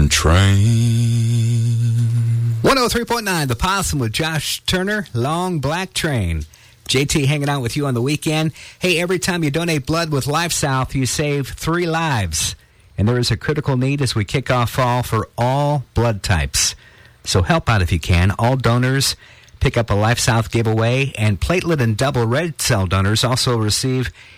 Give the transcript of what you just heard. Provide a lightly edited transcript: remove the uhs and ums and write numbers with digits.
Train. 103.9, The Possum with Josh Turner, Long Black Train. JT hanging out with you on the weekend. Hey, every time you donate blood with Life South, you save 3 lives. And there is a critical need as we kick off fall for all blood types. So help out if you can. All donors pick up a Life South giveaway, and platelet and double red cell donors also receive